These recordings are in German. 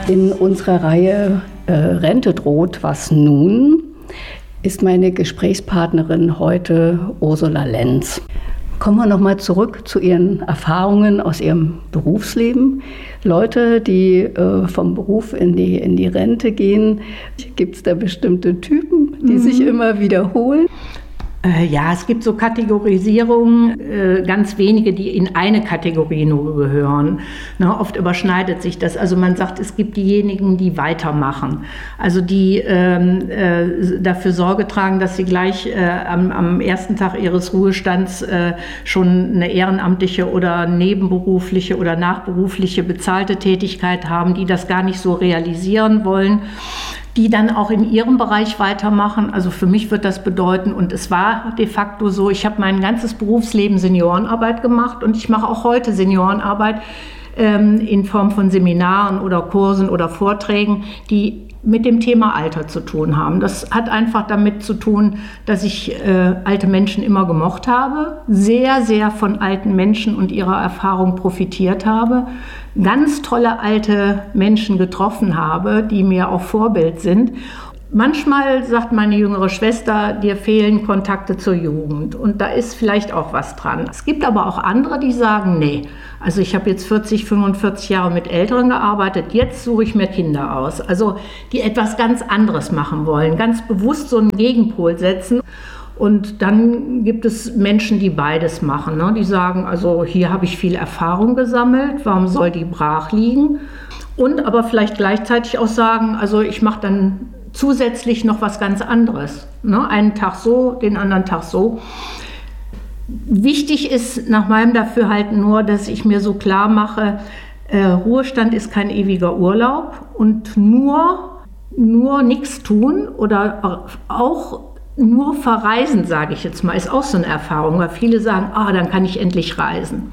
In unserer Reihe Rente droht, was nun? Ist meine Gesprächspartnerin heute Ursula Lenz. Kommen wir nochmal zurück zu Ihren Erfahrungen aus Ihrem Berufsleben. Leute, die vom Beruf in die Rente gehen, gibt es da bestimmte Typen, die sich immer wiederholen? Ja, es gibt so Kategorisierungen, ganz wenige, die in eine Kategorie nur gehören. Oft überschneidet sich das. Also man sagt, es gibt diejenigen, die weitermachen. Also die dafür Sorge tragen, dass sie gleich am ersten Tag ihres Ruhestands schon eine ehrenamtliche oder nebenberufliche oder nachberufliche bezahlte Tätigkeit haben, die das gar nicht so realisieren wollen, die dann auch in ihrem Bereich weitermachen. Also für mich wird das bedeuten, und es war de facto so, ich habe mein ganzes Berufsleben Seniorenarbeit gemacht und ich mache auch heute Seniorenarbeit in Form von Seminaren oder Kursen oder Vorträgen, die mit dem Thema Alter zu tun haben. Das hat einfach damit zu tun, dass ich alte Menschen immer gemocht habe, sehr, sehr von alten Menschen und ihrer Erfahrung profitiert habe, ganz tolle alte Menschen getroffen habe, die mir auch Vorbild sind. Manchmal sagt meine jüngere Schwester, dir fehlen Kontakte zur Jugend, und da ist vielleicht auch was dran. Es gibt aber auch andere, die sagen, nee, also ich habe jetzt 40, 45 Jahre mit Älteren gearbeitet, jetzt suche ich mir Kinder aus. Also die etwas ganz anderes machen wollen, ganz bewusst so einen Gegenpol setzen. Und dann gibt es Menschen, die beides machen, ne? Die sagen, also hier habe ich viel Erfahrung gesammelt, warum soll die brach liegen? Und aber vielleicht gleichzeitig auch sagen, also ich mache dann zusätzlich noch was ganz anderes. Ne? Einen Tag so, den anderen Tag so. Wichtig ist nach meinem Dafürhalten nur, dass ich mir so klar mache, Ruhestand ist kein ewiger Urlaub, und nur nichts tun oder auch nur verreisen, sage ich jetzt mal, ist auch so eine Erfahrung, weil viele sagen, dann kann ich endlich reisen.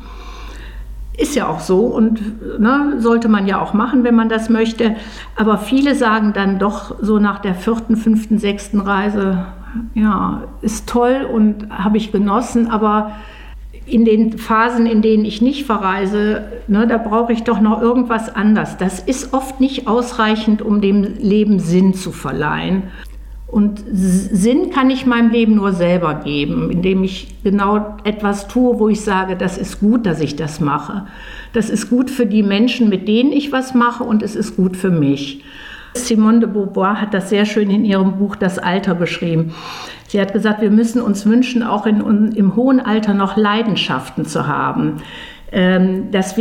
Ist ja auch so, und sollte man ja auch machen, wenn man das möchte. Aber viele sagen dann doch so nach der 4., 5., 6. Reise, ja, ist toll und habe ich genossen, aber in den Phasen, in denen ich nicht verreise, da brauche ich doch noch irgendwas anderes. Das ist oft nicht ausreichend, um dem Leben Sinn zu verleihen. Und Sinn kann ich meinem Leben nur selber geben, indem ich genau etwas tue, wo ich sage, das ist gut, dass ich das mache. Das ist gut für die Menschen, mit denen ich was mache, und es ist gut für mich. Simone de Beauvoir hat das sehr schön in ihrem Buch Das Alter beschrieben. Sie hat gesagt, wir müssen uns wünschen, auch im hohen Alter noch Leidenschaften zu haben. Dass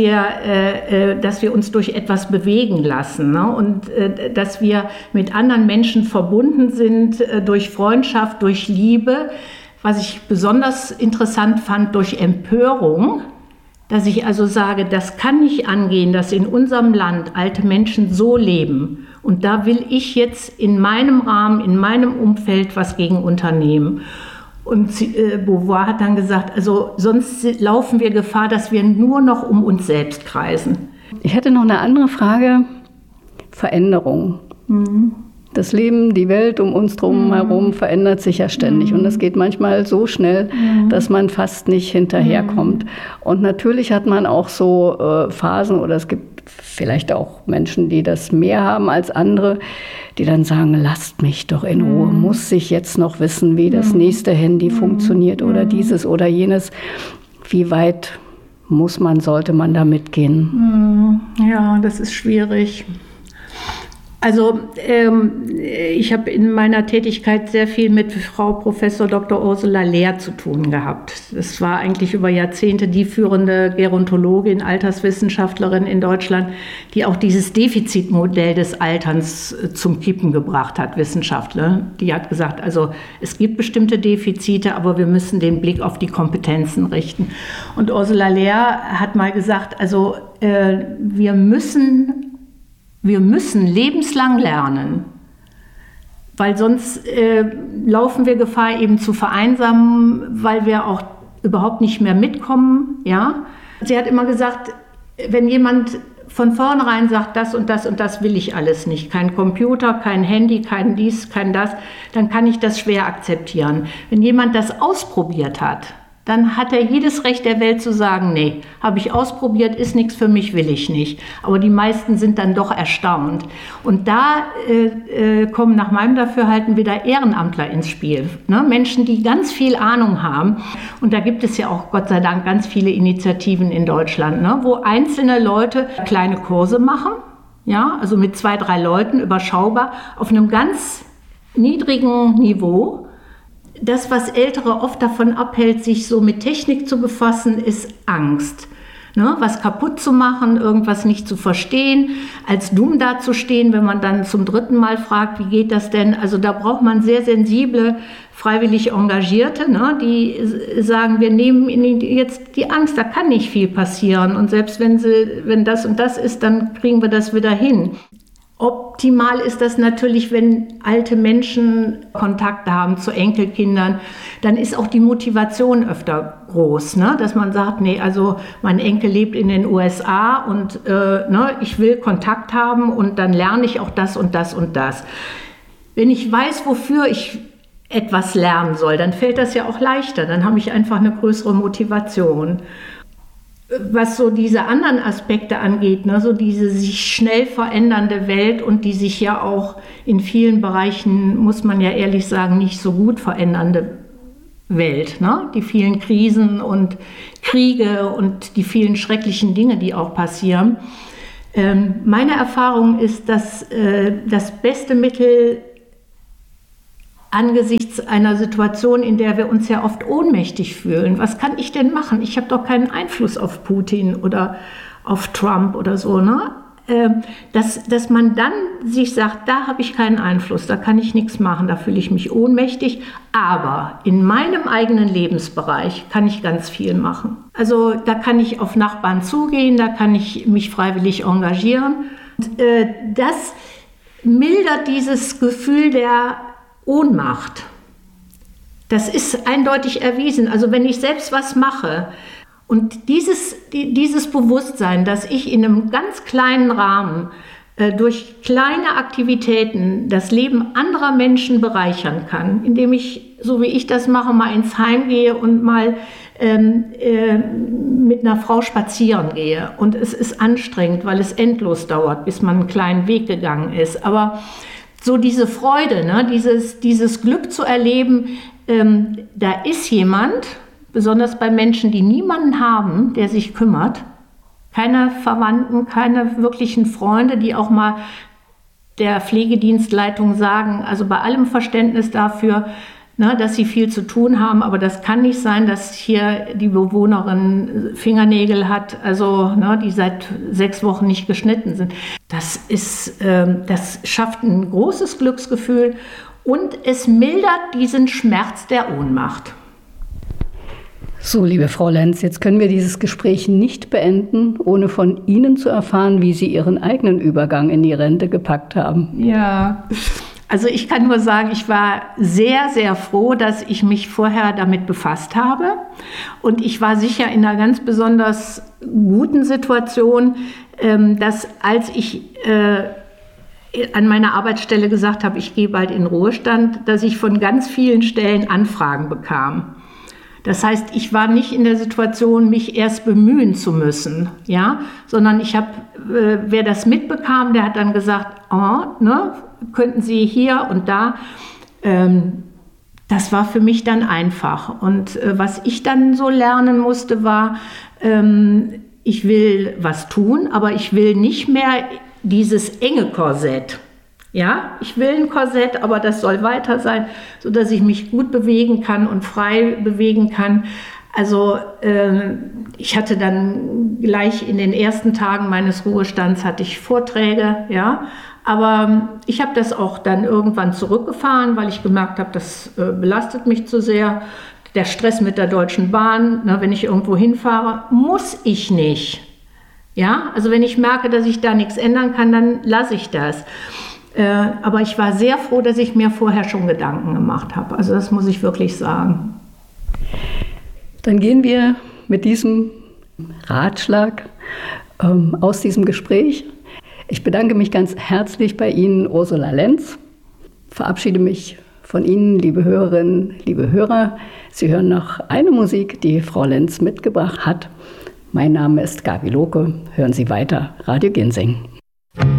wir uns durch etwas bewegen lassen, ne? Und dass wir mit anderen Menschen verbunden sind durch Freundschaft, durch Liebe. Was ich besonders interessant fand, durch Empörung, dass ich also sage, das kann nicht angehen, dass in unserem Land alte Menschen so leben. Und da will ich jetzt in meinem Rahmen, in meinem Umfeld was gegen unternehmen. Und Beauvoir hat dann gesagt, also sonst laufen wir Gefahr, dass wir nur noch um uns selbst kreisen. Ich hätte noch eine andere Frage. Veränderung. Das Leben, die Welt um uns drum herum verändert sich ja ständig. Und das geht manchmal so schnell, dass man fast nicht hinterherkommt. Und natürlich hat man auch so Phasen, oder es gibt vielleicht auch Menschen, die das mehr haben als andere, die dann sagen, lasst mich doch in Ruhe, muss ich jetzt noch wissen, wie das nächste Handy funktioniert oder dieses oder jenes. Wie weit sollte man da mitgehen? Ja, das ist schwierig. Also ich habe in meiner Tätigkeit sehr viel mit Frau Professor Dr. Ursula Lehr zu tun gehabt. Das war eigentlich über Jahrzehnte die führende Gerontologin, Alterswissenschaftlerin in Deutschland, die auch dieses Defizitmodell des Alterns zum Kippen gebracht hat, Wissenschaftler. Die hat gesagt, also es gibt bestimmte Defizite, aber wir müssen den Blick auf die Kompetenzen richten. Und Ursula Lehr hat mal gesagt, also wir müssen lebenslang lernen, weil sonst laufen wir Gefahr, eben zu vereinsamen, weil wir auch überhaupt nicht mehr mitkommen. Ja? Sie hat immer gesagt, wenn jemand von vornherein sagt, das und das und das will ich alles nicht, kein Computer, kein Handy, kein dies, kein das, dann kann ich das schwer akzeptieren. Wenn jemand das ausprobiert hat, dann hat er jedes Recht der Welt zu sagen, nee, habe ich ausprobiert, ist nichts für mich, will ich nicht. Aber die meisten sind dann doch erstaunt. Und da kommen nach meinem Dafürhalten wieder Ehrenamtler ins Spiel. Ne? Menschen, die ganz viel Ahnung haben. Und da gibt es ja auch Gott sei Dank ganz viele Initiativen in Deutschland, ne? Wo einzelne Leute kleine Kurse machen, ja? Also mit 2, 3 Leuten, überschaubar, auf einem ganz niedrigen Niveau. Das, was Ältere oft davon abhält, sich so mit Technik zu befassen, ist Angst. Ne? Was kaputt zu machen, irgendwas nicht zu verstehen, als dumm dazustehen, wenn man dann zum 3. Mal fragt, wie geht das denn? Also da braucht man sehr sensible, freiwillig Engagierte, ne? Die sagen, wir nehmen ihnen jetzt die Angst, da kann nicht viel passieren. Und selbst wenn das und das ist, dann kriegen wir das wieder hin. Optimal ist das natürlich, wenn alte Menschen Kontakte haben zu Enkelkindern, dann ist auch die Motivation öfter groß, ne? Dass man sagt, nee, also mein Enkel lebt in den USA und ich will Kontakt haben und dann lerne ich auch das und das und das. Wenn ich weiß, wofür ich etwas lernen soll, dann fällt das ja auch leichter, dann habe ich einfach eine größere Motivation. Was so diese anderen Aspekte angeht, ne, so diese sich schnell verändernde Welt und die sich ja auch in vielen Bereichen, muss man ja ehrlich sagen, nicht so gut verändernde Welt, ne? Die vielen Krisen und Kriege und die vielen schrecklichen Dinge, die auch passieren. Meine Erfahrung ist, dass das beste Mittel angesichts einer Situation, in der wir uns ja oft ohnmächtig fühlen. Was kann ich denn machen? Ich habe doch keinen Einfluss auf Putin oder auf Trump oder so, ne? Dass man dann sich sagt, da habe ich keinen Einfluss, da kann ich nichts machen, da fühle ich mich ohnmächtig, aber in meinem eigenen Lebensbereich kann ich ganz viel machen. Also da kann ich auf Nachbarn zugehen, da kann ich mich freiwillig engagieren. Und, das mildert dieses Gefühl der Ohnmacht. Das ist eindeutig erwiesen. Also wenn ich selbst was mache und dieses Bewusstsein, dass ich in einem ganz kleinen Rahmen durch kleine Aktivitäten das Leben anderer Menschen bereichern kann, indem ich, so wie ich das mache, mal ins Heim gehe und mal mit einer Frau spazieren gehe. Und es ist anstrengend, weil es endlos dauert, bis man einen kleinen Weg gegangen ist. Aber so diese Freude, ne, dieses Glück zu erleben, da ist jemand, besonders bei Menschen, die niemanden haben, der sich kümmert, keine Verwandten, keine wirklichen Freunde, die auch mal der Pflegedienstleitung sagen, also bei allem Verständnis dafür, ne, dass sie viel zu tun haben, aber das kann nicht sein, dass hier die Bewohnerin Fingernägel hat, also ne, die seit 6 Wochen nicht geschnitten sind. Das schafft ein großes Glücksgefühl und es mildert diesen Schmerz der Ohnmacht. So, liebe Frau Lenz, jetzt können wir dieses Gespräch nicht beenden, ohne von Ihnen zu erfahren, wie Sie Ihren eigenen Übergang in die Rente gepackt haben. Ja, also ich kann nur sagen, ich war sehr, sehr froh, dass ich mich vorher damit befasst habe. Und ich war sicher in einer ganz besonders guten Situation, dass als ich an meiner Arbeitsstelle gesagt habe, ich gehe bald in Ruhestand, dass ich von ganz vielen Stellen Anfragen bekam. Das heißt, ich war nicht in der Situation, mich erst bemühen zu müssen, ja, sondern ich habe, wer das mitbekam, der hat dann gesagt, könnten Sie hier und da. Das war für mich dann einfach. Und was ich dann so lernen musste, war, ich will was tun, aber ich will nicht mehr dieses enge Korsett. Ja, ich will ein Korsett, aber das soll weiter sein, sodass ich mich gut bewegen kann und frei bewegen kann. Also ich hatte dann gleich in den ersten Tagen meines Ruhestands hatte ich Vorträge, ja, aber ich habe das auch dann irgendwann zurückgefahren, weil ich gemerkt habe, das belastet mich zu sehr. Der Stress mit der Deutschen Bahn, ne, wenn ich irgendwo hinfahre, muss ich nicht. Ja, also wenn ich merke, dass ich da nichts ändern kann, dann lasse ich das. Aber ich war sehr froh, dass ich mir vorher schon Gedanken gemacht habe. Also das muss ich wirklich sagen. Dann gehen wir mit diesem Ratschlag aus diesem Gespräch. Ich bedanke mich ganz herzlich bei Ihnen, Ursula Lenz. Verabschiede mich von Ihnen, liebe Hörerinnen, liebe Hörer. Sie hören noch eine Musik, die Frau Lenz mitgebracht hat. Mein Name ist Gabi Lohke. Hören Sie weiter Radio Ginseng.